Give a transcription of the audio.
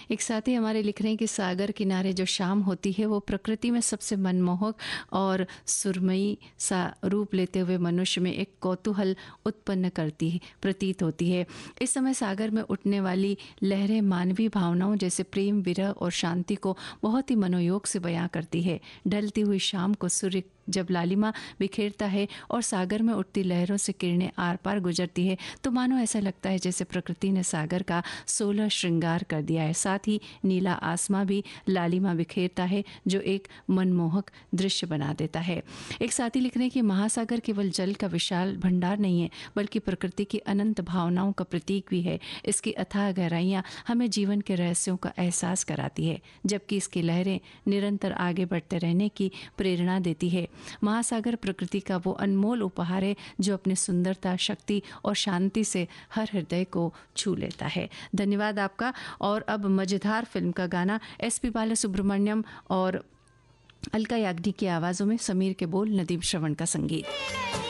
एक साथी हमारे लिख रहे हैं कि सागर किनारे जो शाम होती है वो प्रकृति में सबसे मनमोहक और सुरमई सा रूप लेते हुए मनुष्य में एक कौतूहल उत्पन्न करती है, प्रतीत होती है। इस समय सागर में उठने वाली लहरें मानवीय भावनाओं जैसे प्रेम, विरह और शांति को बहुत ही मनोयोग से बयां करती है। ढलती हुई शाम को सूर्य जब लालिमा बिखेरता है और सागर में उठती लहरों से किरणें आर पार गुजरती है तो मानो ऐसा लगता है जैसे प्रकृति ने सागर का 16 श्रृंगार कर दिया है। साथ ही नीला आसमां भी लालिमा बिखेरता है जो एक मनमोहक दृश्य बना देता है। एक साथी लिख रहे हैं कि महासागर केवल जल का विशाल भंडार नहीं है बल्कि प्रकृति की अनंत भावनाओं का प्रतीक भी है। इसकी अथाह गहराइयाँ हमें जीवन के रहस्यों का एहसास कराती है जबकि इसकी लहरें निरंतर आगे बढ़ते रहने की प्रेरणा देती है। महासागर प्रकृति का वो अनमोल उपहार है जो अपनी सुंदरता, शक्ति और शांति से हर हृदय को छू लेता है। धन्यवाद आपका। और अब मजेदार फिल्म का गाना एसपी बालासुब्रमण्यम और अलका याग्निक की आवाज़ों में, समीर के बोल, नदीम श्रवण का संगीत।